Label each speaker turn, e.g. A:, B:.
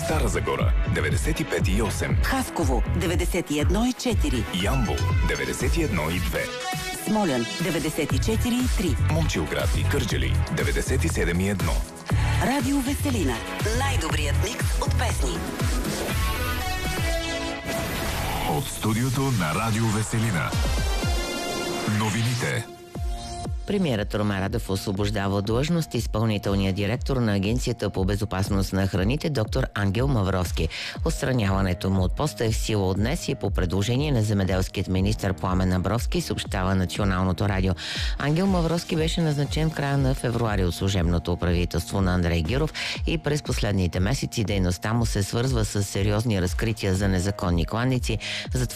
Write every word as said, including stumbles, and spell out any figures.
A: Стара Загора деветдесет и пет и осем,
B: Хасково деветдесет и едно и четири,
A: Ямбол деветдесет и едно и две,
B: Смолян деветдесет и четири и три,
A: Момчилград и Кърджали деветдесет и седем и едно.
B: Радио Веселина. Най-добрият микс от песни.
A: От студиото на Радио Веселина. Новините.
C: Премиерът Румен Радев освобождава от длъжност изпълнителния директор на Агенцията по безопасност на храните доктор Ангел Мавровски. Отстраняването му от поста е в сила от днес и по предложение на земеделският министър Пламен Абровски, съобщава Националното радио. Ангел Мавровски беше назначен в края на февруари от служебното правителство на Андрей Гиров и през последните месеци дейността му се свързва с сериозни разкрития за незаконни кланици,